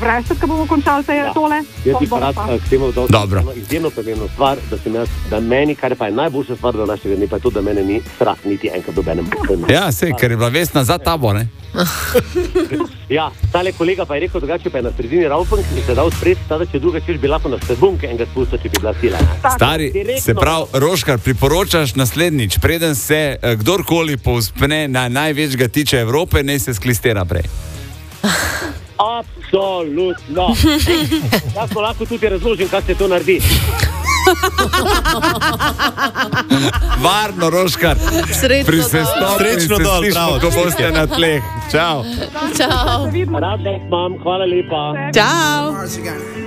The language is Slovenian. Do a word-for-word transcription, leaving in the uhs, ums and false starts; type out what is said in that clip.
vprašati, ko bomo končali te Ja. tole? Jaz bi Pa pa rad bom pa. eh, k temu dodal Dobro. eno izjemno pomembno stvar, da sem jaz, da meni, kar pa je najboljša stvar do našega dne, pa je to, da mene ni strah niti enkrat dobenem. Ja, sej, ker je bila Vesna za tabo, ne? Ja, tale kolega pa je rekel drugače, pa je na sredini Raupen, ki se je dal sprejeti, tada če druga češ bi lahko na stebunke enega spustil, če bi bila sila. Ne? Stari, Direktno. se pravi, Roškar, priporočaš naslednjič, preden se eh, kdorkoli povzpne na največjega tiče Evrope, ne se sklistera prej. Absolutno. Jaz pa lahko tudi razložim, kako se to naredi. Varno, Roškar. Srečno Pri dol. sestopu Srečno in se dol, slišimo, bravo. ko boste na tleh. Čau. Čau. Vidimo. Rad vas imam, hvala lepa. Čau. Mars again.